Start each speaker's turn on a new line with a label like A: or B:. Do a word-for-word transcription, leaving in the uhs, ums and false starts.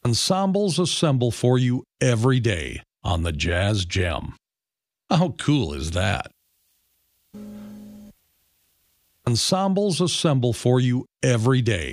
A: Ensembles assemble for you every day on the Jazz Gem. How cool is that? Ensembles assemble for you every day